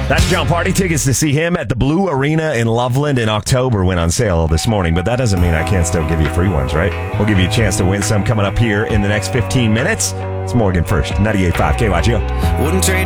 That's John Party. Tickets to see him at the Blue Arena in Loveland in October went on sale this morning, but that doesn't mean I can't still give you free ones, right? We'll give you a chance to win some coming up here in the next 15 minutes. It's Morgan first, 98.5 KYGO. Wouldn't trade